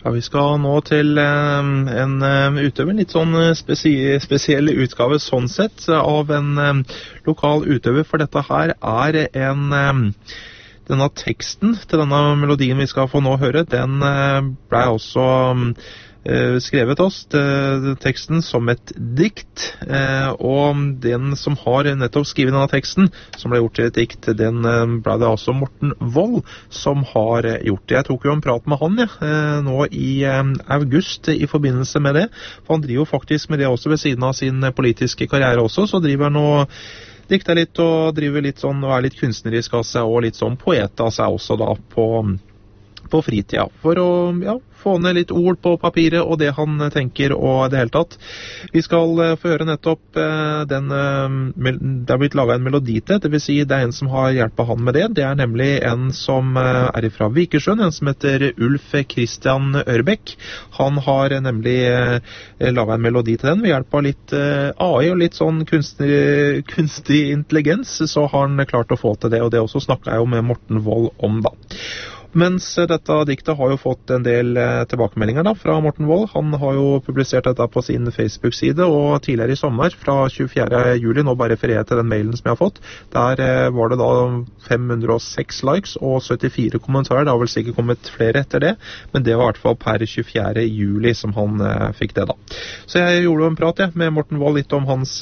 Ja, vi skal nå til en utøver, litt sånn spesiell utgave sånn sett, av en lokal utøver, for dette her er denne teksten til denne melodien vi skal få nå høre, den ble også skrevet oss, teksten som et dikt, og den som har nettopp skrivet denne teksten, som ble gjort til et dikt, den ble det altså Morten Wold som har gjort det. Jeg tok jo en prat med han nå i august i forbindelse med det, for han driver jo faktisk med det også ved siden av sin politiske karriere også, så driver han og dikter litt og driver litt sånn, og er litt kunstnerisk av seg, og litt sånn poet av seg også da på fritida, for å få ned litt ord på papiret og det han tenker og det hele tatt. Vi skal få høre nettopp det har blitt laget en melodi til, det vil si det er en som har hjulpet han med det. Det er nemlig en som er fra Vikersund, en som heter Ulf Christian Ørbæk. Han har nemlig laget en melodi til den ved hjelp av litt AI og litt sånn kunstig intelligens, så har han klart å få til det, og det også snakket jeg jo med Morten Wold om da. Mens dette diktet har jo fått en del tilbakemeldinger da, fra Morten Wold. Han har jo publisert dette på sin Facebook-side, og tidligere i sommer, fra 24. juli, nå bare refererer jeg til den mailen som jeg har fått, der var det da 506 likes og 74 kommentarer. Det har vel sikkert kommet flere etter det, men det var i hvert fall per 24. juli som han fikk det da. Så jeg gjorde jo en prat med Morten Wold litt om hans,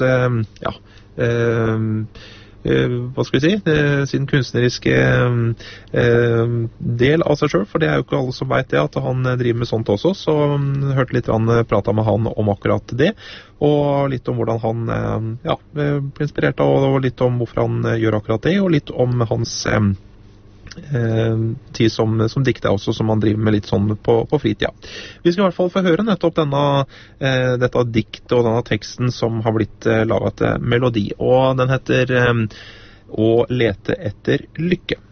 hva skal vi si, sin kunstneriske del av seg selv, for det er jo ikke alle som vet det, at han driver med sånt også, så hørte litt pratet med han om akkurat det, og litt om hvordan han ble inspirert av, og litt om hvorfor han gjør akkurat det, og litt om hans tid som dikter også, som han driver med litt sånn på fritida. Vi skal i hvert fall få høre nettopp dette diktet og denne teksten som har blitt laget til melodi, og den heter Å lete etter lykke.